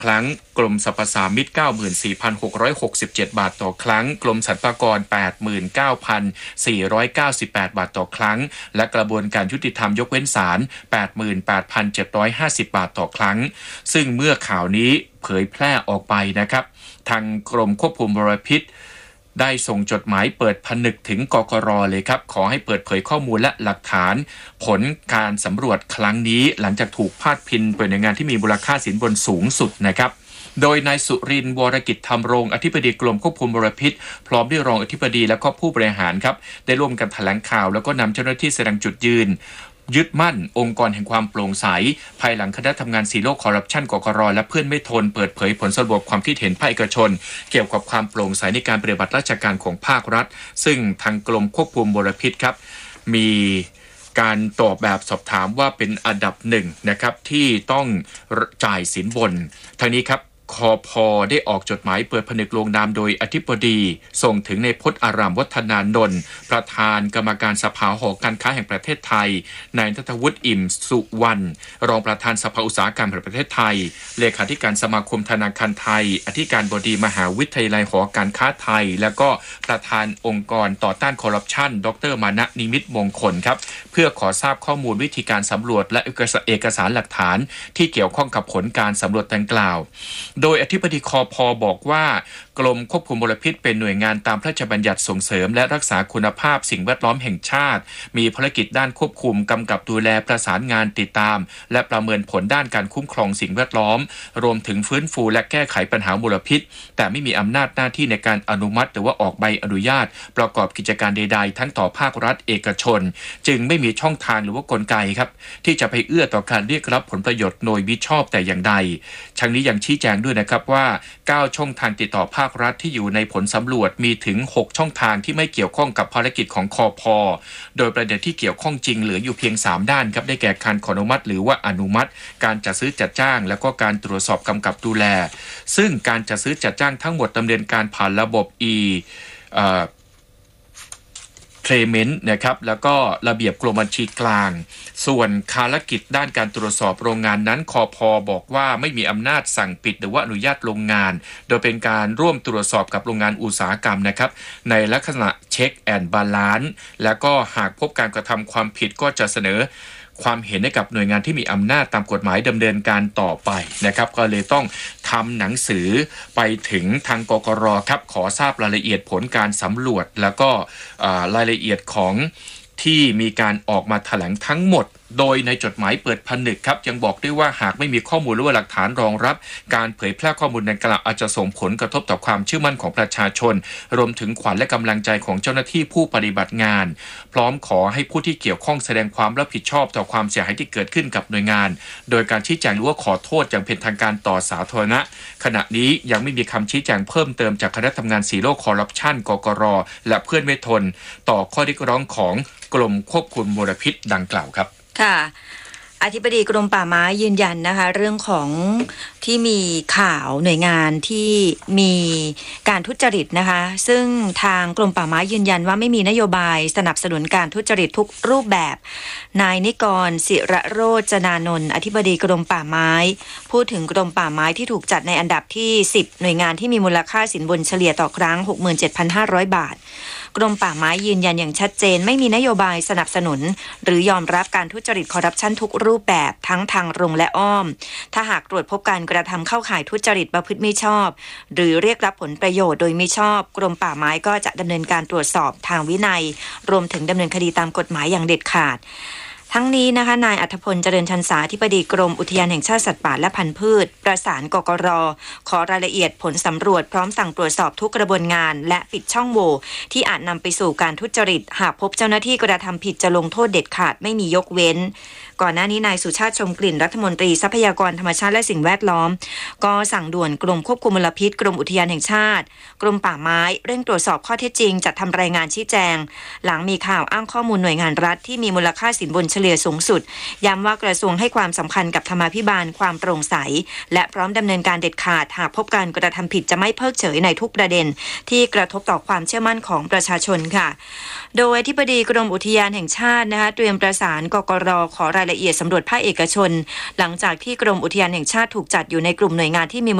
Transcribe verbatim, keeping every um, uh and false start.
ครั้งกรมสรรพสามิต เก้าหมื่นสี่พันหกร้อยหกสิบเจ็ด บาทต่อครั้งกรมสรรพากร แปดหมื่นเก้าพันสี่ร้อยเก้าสิบแปด บาทต่อครั้งและกระบวนการยุติธรรมยกเว้นศาล แปดหมื่นแปดพันเจ็ดร้อยห้าสิบ บาทต่อครั้งซึ่งเมื่อข่าวนี้เผยแพร่ออกไปนะครับทางกรมควบคุมมลพิษได้ส่งจดหมายเปิดผนึกถึงกกร.เลยครับขอให้เปิดเผยข้อมูลและหลักฐานผลการสำรวจครั้งนี้หลังจากถูกพาดพิงเป็นหน่วยงานที่มีมูลค่าสินบนสูงสุดนะครับโดยนายสุรินทร์วรกิจธรรมรงค์อธิบดีกรมควบคุมมลพิษพร้อมด้วยรองอธิบดีและก็ผู้บริหารครับได้ร่วมกันแถลงข่าวแล้วก็นำเจ้าหน้าที่แสดงจุดยืนยึดมั่นองค์กรแห่งความโปร่งใสภายหลังคณะทำงานซีโร่คอร์รัปชันกกร.และเพื่อนไม่ทนเปิดเผยผลสำรวจความคิดเห็นภาคเอกชนเกี่ยวกับความโปร่งใสในการปฏิบัติราชการของภาครัฐซึ่งทางกรมควบคุมมลพิษครับมีการตอบแบบสอบถามว่าเป็นอันดับหนึ่งนะครับที่ต้องจ่ายสินบนทางนี้ครับคพ.ได้ออกจดหมายเปิดผนึกลงนามโดยอธิบดีส่งถึงในพจน์อารามวัฒนานนท์ประธานกรรมการสภาหอการค้าแห่งประเทศไทยนายณัฐวุฒิอิ่มสุวรรณรองประธานสภาอุตสาหกรรมแห่งประเทศไทยเลขาธิการสมาคมธนาคารไทยอธิการบดีมหาวิทยาลัยหอการค้าไทยแล้วก็ประธานองค์กรต่อต้านคอร์รัปชันดรมานะนิมิตมงคลครับเพื่อขอทราบข้อมูลวิธีการสำรวจและเอกสารหลักฐานที่เกี่ยวข้องกับผลการสำรวจดังกล่าวโดยอธิบดีคพ.บอกว่ากรมควบคุมมลพิษเป็นหน่วยงานตามพระราชบัญญัติส่งเสริมและรักษาคุณภาพสิ่งแวดล้อมแห่งชาติมีภารกิจด้านควบคุมกำกับดูแลประสานงานติดตามและประเมินผลด้านการคุ้มครองสิ่งแวดล้อมรวมถึงฟื้นฟูและแก้ไขปัญหามลพิษแต่ไม่มีอำนาจหน้าที่ในการอนุมัติหรือว่าออกใบอนุญาตประกอบกิจการใดๆทั้งต่อภาครัฐเอกชนจึงไม่มีช่องทางหรือว่ากลไกครับที่จะไปเอื้อต่อการเรียกรับผลประโยชน์โดยมิชอบแต่อย่างใดทั้งนี้ยังชี้แจงด้วยนะครับว่าเก้าช่องทางติดต่อภาครัฐที่อยู่ในผลสำรวจมีถึงหกช่องทางที่ไม่เกี่ยวข้องกับภารกิจของคพ.โดยประเด็นที่เกี่ยวข้องจริงเหลืออยู่เพียงสามด้านครับได้แก่การขออนุมัติหรือว่าอนุมัติการจัดซื้อจัดจ้างแล้วก็การตรวจสอบกำกับดูแลซึ่งการจัดซื้อจัดจ้างทั้งหมดดำเนินการผ่านระบบ e เอ่อเพลเมนต์นะครับแล้วก็ระเบียบกรมบัญชีกลางส่วนภารกิจด้านการตรวจสอบโรงงานนั้นคพ.บอกว่าไม่มีอำนาจสั่งปิดหรือว่าอนุญาตโรงงานโดยเป็นการร่วมตรวจสอบกับโรงงานอุตสาหกรรมนะครับในลักษณะเช็คแอนด์บาลานซ์แล้วก็หากพบการกระทำความผิดก็จะเสนอความเห็นให้กับหน่วยงานที่มีอำนาจตามกฎหมายดำเนินการต่อไปนะครับก็เลยต้องทำหนังสือไปถึงทางกกร.ครับขอทราบรายละเอียดผลการสำรวจแล้วก็รายละเอียดของที่มีการออกมาแถลงทั้งหมดโดยในจดหมายเปิดผนึกครับยังบอกด้วยว่าหากไม่มีข้อมูลหรือว่าหลักฐานรองรับการเผยแพร่ข้อมูลดังกล่าวอาจจะส่งผลกระทบต่อความเชื่อมั่นของประชาชนรวมถึงขวัญและกำลังใจของเจ้าหน้าที่ผู้ปฏิบัติงานพร้อมขอให้ผู้ที่เกี่ยวข้องแสดงความรับผิดชอบต่อความเสียหายที่เกิดขึ้นกับหน่วยงานโดยการชี้แจงหรือว่าขอโทษอย่างเป็นทางการต่อสาธารณะขณะนี้ยังไม่มีคำชี้แจงเพิ่มเติมจากคณะทำงานซีโร่คอร์รัปชันกกร.และเพื่อนไม่ทนต่อข้อเรียกร้องของกรมควบคุมมลพิษดังกล่าวครับค่ะอธิบดีกรมป่าไม้ยืนยันนะคะเรื่องของที่มีข่าวหน่วยงานที่มีการทุจริตนะคะซึ่งทางกรมป่าไม้ยืนยันว่าไม่มีนโยบายสนับสนุนการทุจริตทุกรูปแบบนายนิกรศิระโรจนานนท์อธิบดีกรมป่าไม้พูดถึงกรมป่าไม้ที่ถูกจัดในอันดับที่สิบหน่วยงานที่มีมูลค่าสินบนเฉลี่ยต่อครั้ง หกหมื่นเจ็ดพันห้าร้อย บาทกรมป่าไม้ยืนยันอย่างชัดเจนไม่มีนโยบายสนับสนุนหรือยอมรับการทุจริตคอร์รัปชันทุกรูปแบบทั้งทางตรงและอ้อมถ้าหากตรวจพบการกระทำเข้าข่ายทุจริตประพฤติมิชอบหรือเรียกรับผลประโยชน์โดยมิชอบกรมป่าไม้ก็จะดำเนินการตรวจสอบทางวินัยรวมถึงดำเนินคดีตามกฎหมายอย่างเด็ดขาดทั้งนี้นะคะนายอัธพลเจริญชันษาอธิบดีกรมอุทยานแห่งชาติสัตว์ป่าและพันธุ์พืชประสานกกร.ขอรายละเอียดผลสำรวจพร้อมสั่งตรวจสอบทุกกระบวนการและปิดช่องโหว่ที่อาจนำไปสู่การทุจริตหากพบเจ้าหน้าที่กระทำผิดจะลงโทษเด็ดขาดไม่มียกเว้นก่อนหน้านี้นายสุชาติชมกลิ่นรัฐมนตรีทรัพยากรธรรมชาติและสิ่งแวดล้อมก็สั่งด่วนกรมควบคุมมลพิษกรมอุทยานแห่งชาติกรมป่าไม้เร่งตรวจสอบข้อเท็จจริงจัดทำรายงานชี้แจงหลังมีข่าวอ้างข้อมูลหน่วยงานรัฐที่มีมูลค่าสินบนเฉลี่ยสูงสุดย้ำว่ากระทรวงให้ความสำคัญกับธรรมาภิบาลความโปร่งใสและพร้อมดำเนินการเด็ดขาดหากพบการกระทำผิดจะไม่เพิกเฉยในทุกประเด็นที่กระทบต่อความเชื่อมั่นของประชาชนค่ะโดยอธิบดีกรมอุทยานแห่งชาตินะคะเตรียมประสานกกร.ขอรายละละเอียดสำรวจภาคเอกชนหลังจากที่กรมอุทยานแห่งชาติถูกจัดอยู่ในกลุ่มหน่วยงานที่มี